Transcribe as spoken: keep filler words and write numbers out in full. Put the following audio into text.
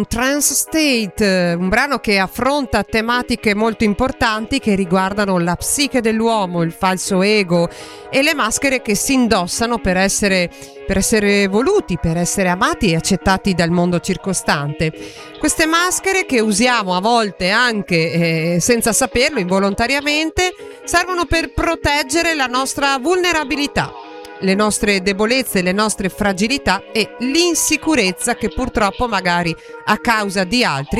Trance State, un brano che affronta tematiche molto importanti che riguardano la psiche dell'uomo, il falso ego e le maschere che si indossano per essere, per essere voluti, per essere amati e accettati dal mondo circostante. Queste maschere che usiamo a volte anche eh, senza saperlo, involontariamente, servono per proteggere la nostra vulnerabilità, le nostre debolezze, le nostre fragilità e l'insicurezza che purtroppo magari a causa di altri